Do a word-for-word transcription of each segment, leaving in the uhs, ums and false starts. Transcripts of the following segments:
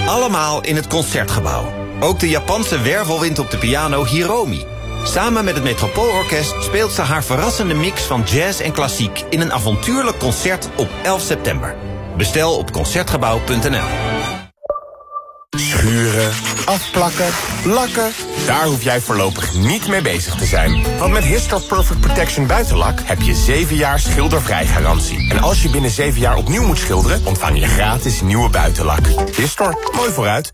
Allemaal in het Concertgebouw. Ook de Japanse wervelwind op de piano Hiromi. Samen met het Metropoolorkest speelt ze haar verrassende mix van jazz en klassiek in een avontuurlijk concert op elf september. Bestel op concertgebouw punt n l. Schuren, afplakken, lakken. Daar hoef jij voorlopig niet mee bezig te zijn. Want met Histor Perfect Protection Buitenlak heb je zeven jaar schildervrij garantie. En als je binnen zeven jaar opnieuw moet schilderen, ontvang je gratis nieuwe buitenlak. Histor, mooi vooruit.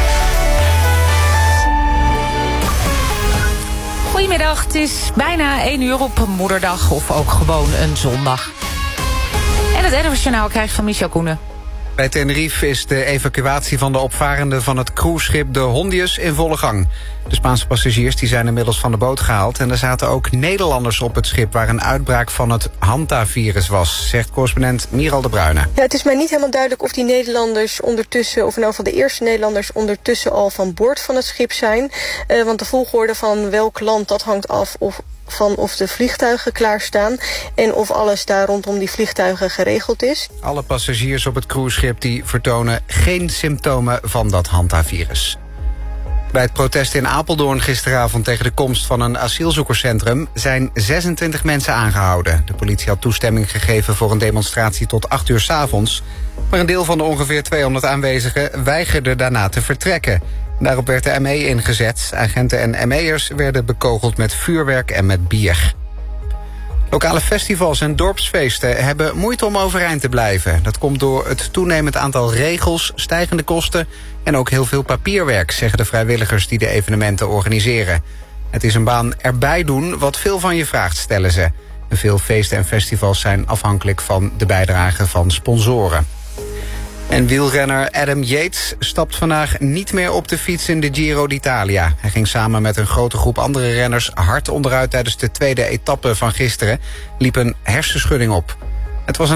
Goedemiddag, het is bijna één uur op een moederdag of ook gewoon een zondag. En het N O S Journaal krijgt van Michel Koenen. Bij Tenerife is de evacuatie van de opvarenden van het cruiseschip de Hondius in volle gang. De Spaanse passagiers die zijn inmiddels van de boot gehaald en er zaten ook Nederlanders op het schip waar een uitbraak van het Hantavirus was, zegt correspondent Miral de Bruyne. Ja, het is mij niet helemaal duidelijk of die Nederlanders ondertussen, of in ieder geval de eerste Nederlanders ondertussen al van boord van het schip zijn. Uh, want de volgorde van welk land, dat hangt af of van of de vliegtuigen klaarstaan en of alles daar rondom die vliegtuigen geregeld is. Alle passagiers op het cruiseschip die vertonen geen symptomen van dat Hantavirus. Bij het protest in Apeldoorn gisteravond tegen de komst van een asielzoekerscentrum zijn zesentwintig mensen aangehouden. De politie had toestemming gegeven voor een demonstratie tot acht uur 's avonds. Maar een deel van de ongeveer tweehonderd aanwezigen weigerde daarna te vertrekken. Daarop werd de M E ingezet. Agenten en M E'ers werden bekogeld met vuurwerk en met bier. Lokale festivals en dorpsfeesten hebben moeite om overeind te blijven. Dat komt door het toenemend aantal regels, stijgende kosten en ook heel veel papierwerk, zeggen de vrijwilligers die de evenementen organiseren. Het is een baan erbij doen wat veel van je vraagt, stellen ze. En veel feesten en festivals zijn afhankelijk van de bijdrage van sponsoren. En wielrenner Adam Yates stapt vandaag niet meer op de fiets in de Giro d'Italia. Hij ging samen met een grote groep andere renners hard onderuit tijdens de tweede etappe van gisteren. Liep een hersenschudding op. Het was een